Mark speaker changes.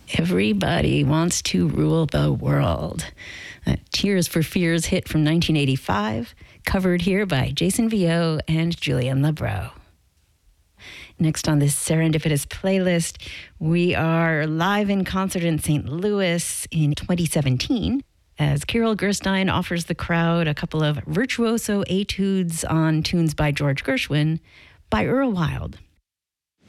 Speaker 1: Everybody Wants to Rule the World. Tears for Fears hit from 1985, covered here by Jason Vio and Julian Labro. Next on this serendipitous playlist, we are live in concert in St. Louis in 2017 as Carol Gerstein offers the crowd a couple of virtuoso etudes on tunes by George Gershwin by Earl Wild.